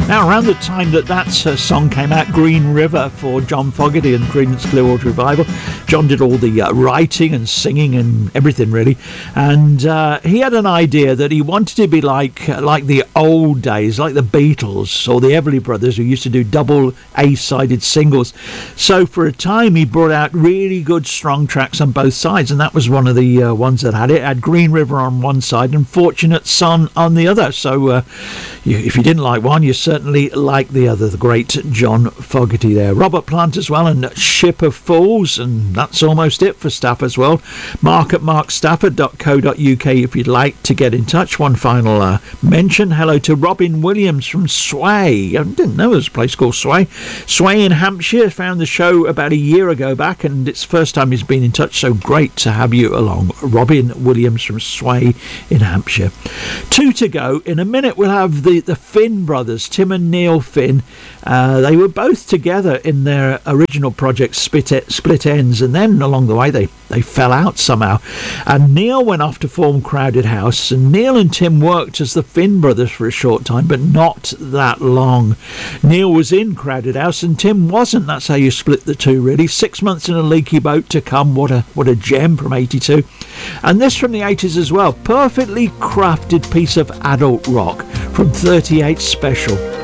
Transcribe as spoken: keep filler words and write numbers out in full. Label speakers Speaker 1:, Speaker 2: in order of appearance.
Speaker 1: Now, around the time that that uh, song came out, Green River for John Fogerty and Creedence Clearwater Revival, John did all the uh, writing and singing and everything, really. And uh, he had an idea that he wanted to be like uh, like the old days, like the Beatles or the Everly Brothers, who used to do double A-sided singles. So for a time, he brought out really good, strong tracks on both sides, and that was one of the uh, ones that had it. It had Green River on one side and Fortunate Son on the other. So uh, you, if you didn't like one, you certainly like the other. The great John Fogerty there. Robert Plant as well, and Ship of Fools, and that's almost it for Staff as well. Mark at mark stafford dot co dot uk if you'd like to get in touch. One final uh, mention. Hello to Robin Williams from Sway. I didn't know there was a place called Sway. Sway in Hampshire. Found the show about a year ago back, and it's the first time he's been in touch, so great to have you along. Robin Williams from Sway in Hampshire. Two to go. In a minute we'll have the, the Finn brothers, Tim and Neil Finn. Uh, they were both together in their original project Split, Split Ends, and then along the way they, they fell out somehow. And Neil went off to form Crowded House, and Neil and Tim worked as the Finn brothers for a short time, but not that long. Neil was in Crowded House and Tim wasn't. That's how you split the two, really. Six Months in a Leaky Boat to Come. What a what a gem from eighty-two. And this from the eighties as well. Perfectly crafted piece of adult rock from thirty-eight Special.